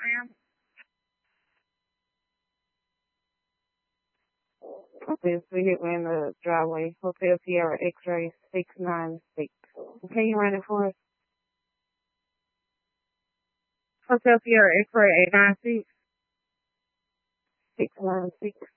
ma'am. This vehicle in the driveway. Hotel Sierra X-ray 696. Can you run it for us? Hotel Sierra X-ray 896. 696.